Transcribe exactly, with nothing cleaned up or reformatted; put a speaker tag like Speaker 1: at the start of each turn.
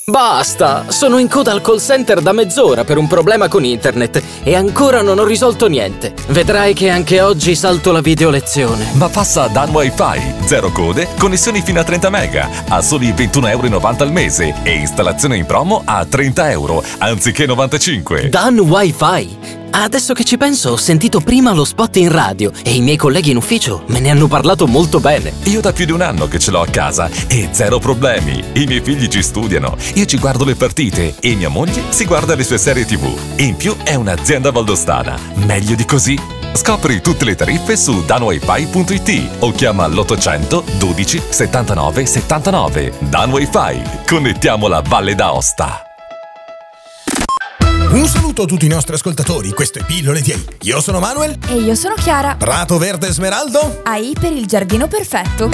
Speaker 1: Basta! Sono in coda al call center da mezz'ora per un problema con internet e ancora non ho risolto niente. Vedrai che anche oggi salto la video lezione.
Speaker 2: Ma passa a Dan Wi-Fi. Zero code, connessioni fino a trenta mega, a soli ventuno e novanta euro al mese e installazione in promo a trenta euro, anziché novantacinque.
Speaker 1: Dan Wi-Fi? Adesso che ci penso, ho sentito prima lo spot in radio e i miei colleghi in ufficio me ne hanno parlato molto bene.
Speaker 2: Io da più di un anno che ce l'ho a casa e zero problemi. I miei figli ci studiano, io ci guardo le partite e mia moglie si guarda le sue serie tivù. In più è un'azienda valdostana. Meglio di così? Scopri tutte le tariffe su dan wifi punto it o chiama l'ottocento dodici settantanove settantanove. Dan Wi-Fi. Connettiamo la Valle d'Aosta.
Speaker 3: Un saluto a tutti i nostri ascoltatori, questo è Pillole di A I. Io sono Manuel.
Speaker 4: E io sono Chiara.
Speaker 3: Prato Verde Smeraldo.
Speaker 4: A I per il giardino perfetto.